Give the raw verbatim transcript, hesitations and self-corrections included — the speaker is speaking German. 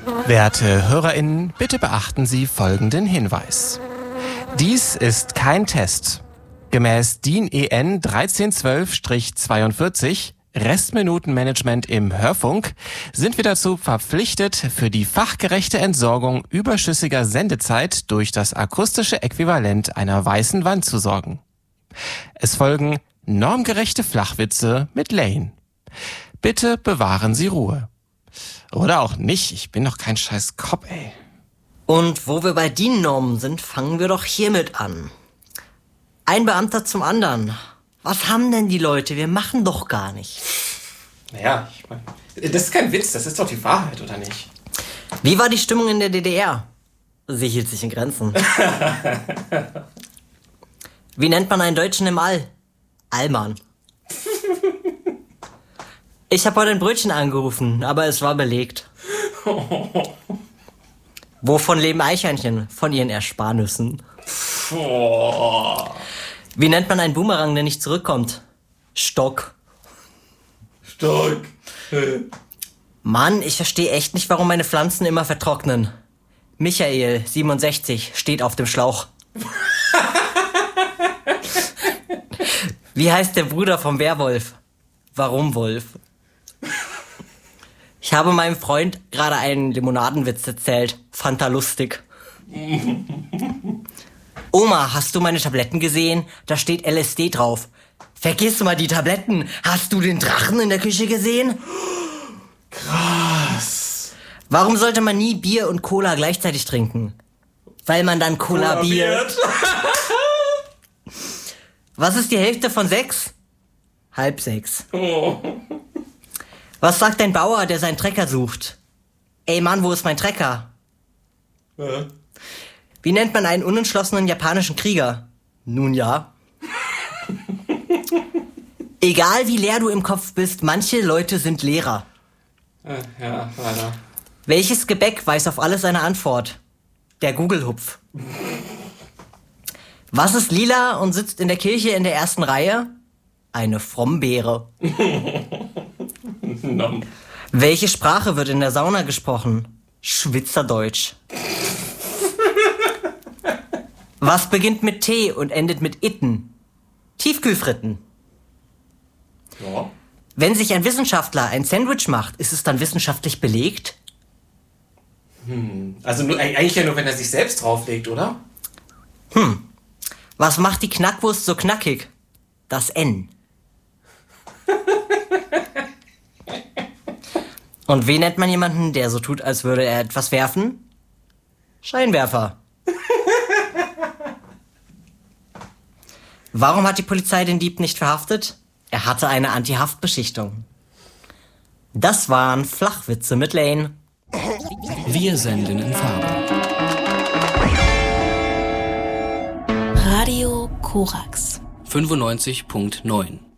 Werte HörerInnen, bitte beachten Sie folgenden Hinweis. Dies ist kein Test. Gemäß D I N E N dreizehn zwölf zweiundvierzig Restminutenmanagement im Hörfunk sind wir dazu verpflichtet, für die fachgerechte Entsorgung überschüssiger Sendezeit durch das akustische Äquivalent einer weißen Wand zu sorgen. Es folgen normgerechte Flachwitze mit Lane. Bitte bewahren Sie Ruhe. Oder auch nicht, ich bin doch kein scheiß Cop, ey. Und wo wir bei D I N-Normen sind, fangen wir doch hiermit an. Ein Beamter zum anderen. Was haben denn die Leute? Wir machen doch gar nicht. Naja, ich meine, das ist kein Witz, das ist doch die Wahrheit, oder nicht? Wie war die Stimmung in der D D R? Sie hielt sich in Grenzen. Wie nennt man einen Deutschen im All? Allmann. Ich habe heute ein Brötchen angerufen, aber es war belegt. Wovon leben Eichhörnchen? Von ihren Ersparnüssen. Oh. Wie nennt man einen Boomerang, der nicht zurückkommt? Stock. Stock. Mann, ich verstehe echt nicht, warum meine Pflanzen immer vertrocknen. Michael, siebenundsechzig, steht auf dem Schlauch. Wie heißt der Bruder vom Werwolf? Warum Wolf? Ich habe meinem Freund gerade einen Limonadenwitz erzählt. Fand er lustig. Oma, hast du meine Tabletten gesehen? Da steht L S D drauf. Vergiss mal die Tabletten. Hast du den Drachen in der Küche gesehen? Krass. Warum sollte man nie Bier und Cola gleichzeitig trinken? Weil man dann kollabiert. Was ist die Hälfte von sechs? Halb sechs. Oh. Was sagt ein Bauer, der seinen Trecker sucht? Ey Mann, wo ist mein Trecker? Ja. Wie nennt man einen unentschlossenen japanischen Krieger? Nun ja. Egal wie leer du im Kopf bist, manche Leute sind Lehrer. Ja, leider. Welches Gebäck weiß auf alles eine Antwort? Der Gugelhupf. Was ist lila und sitzt in der Kirche in der ersten Reihe? Eine Frombeere. Nom. Welche Sprache wird in der Sauna gesprochen? Schwitzerdeutsch. Was beginnt mit T und endet mit itten? Tiefkühlfritten. Ja. Wenn sich ein Wissenschaftler ein Sandwich macht, ist es dann wissenschaftlich belegt? Hm. Also nur, eigentlich ja nur, wenn er sich selbst drauflegt, oder? Hm. Was macht die Knackwurst so knackig? Das N. Und wen nennt man jemanden, der so tut, als würde er etwas werfen? Scheinwerfer. Warum hat die Polizei den Dieb nicht verhaftet? Er hatte eine Anti-Haftbeschichtung. Das waren Flachwitze mit Lane. Wir senden in Farbe. Radio Korax fünfundneunzig Komma neun